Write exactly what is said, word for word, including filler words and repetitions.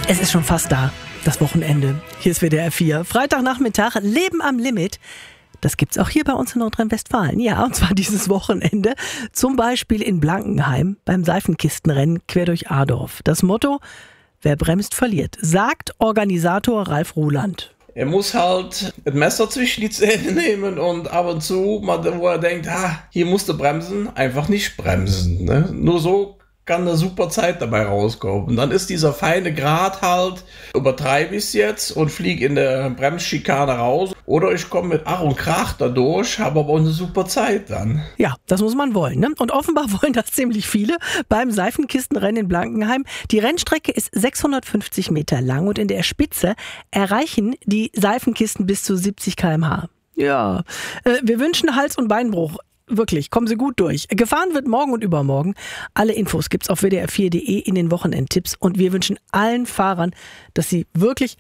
Es ist schon fast da, das Wochenende. Hier ist W D R vier. Freitagnachmittag, Leben am Limit. Das gibt's auch hier bei uns in Nordrhein-Westfalen. Ja, und zwar dieses Wochenende. Zum Beispiel in Blankenheim beim Seifenkistenrennen quer durch Adorf. Das Motto: Wer bremst, verliert, sagt Organisator Ralf Ruland. Er muss halt ein Messer zwischen die Zähne nehmen und ab und zu, wo er denkt, ah, hier musst du bremsen, einfach nicht bremsen. Ne? Nur so kann eine super Zeit dabei rauskommen. Und dann ist dieser feine Grat halt, übertreibe ich es jetzt und fliege in der Bremsschikane raus. Oder ich komme mit Ach und Krach da durch, habe aber auch eine super Zeit dann. Ja, das muss man wollen, ne? Und offenbar wollen das ziemlich viele beim Seifenkistenrennen in Blankenheim. Die Rennstrecke ist sechshundertfünfzig Meter lang und in der Spitze erreichen die Seifenkisten bis zu siebzig Kilometer pro Stunde. Ja, äh, wir wünschen Hals- und Beinbruch. Wirklich, kommen Sie gut durch. Gefahren wird morgen und übermorgen. Alle Infos gibt's auf W D R vier Punkt de in den Wochenendtipps. Und wir wünschen allen Fahrern, dass sie wirklich